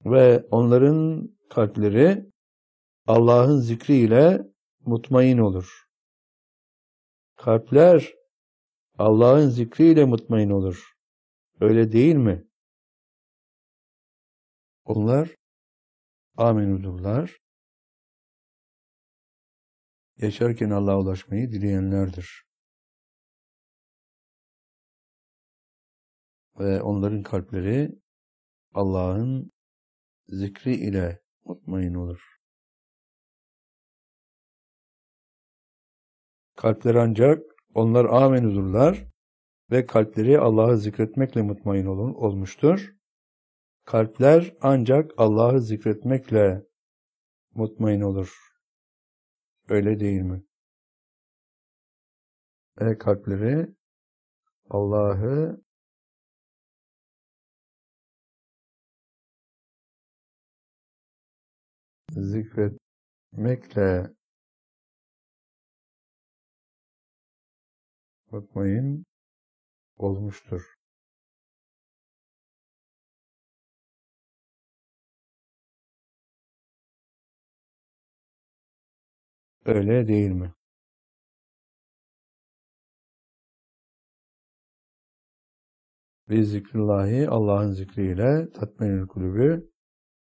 Ve onların kalpleri Allah'ın zikriyle mutmain olur. Kalpler Allah'ın zikriyle mutmain olur. Öyle değil mi? Onlar amenudurlar. Yaşarken Allah'a ulaşmayı dileyenlerdir. Ve onların kalpleri Allah'ın zikri ile mutmain olur. Kalpleri ancak onlar amenudurlar ve kalpleri Allah'ı zikretmekle mutmain olmuştur. Kalpler ancak Allah'ı zikretmekle mutmain olur. Öyle değil mi? Ve kalpleri Allah'ı zikretmekle mutmain olmuştur. Öyle değil mi? Biz zikrullahi Allah'ın zikriyle tatminül kulübü